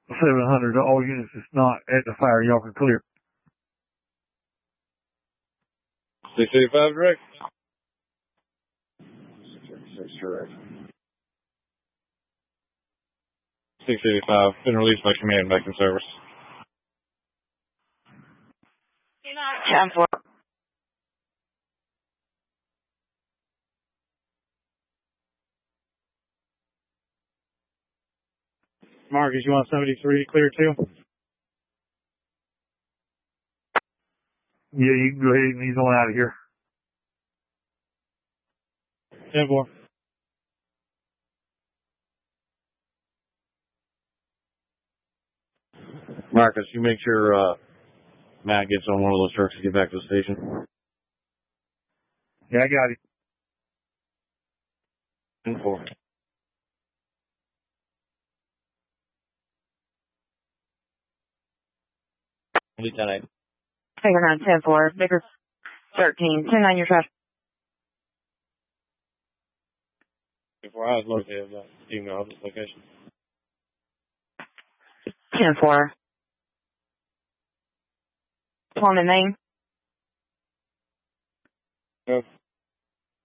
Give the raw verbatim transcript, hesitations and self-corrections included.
seven hundred to all units that's not at the fire. Y'all can clear. six eighty-five direct. six direct. six eighty-five, been released by command, back in service. ten four. Marcus, you want seventy-three, clear two? Yeah, you can go ahead and he's on out of here. ten four. Marcus, you make sure uh, Matt gets on one of those trucks to get back to the station. Yeah, I got it. ten four. ten eight. Figure nine, ten four, Bigger thirteen, ten nine, your trash. Before I was located, that email of this location. ten four. On the name? Yep.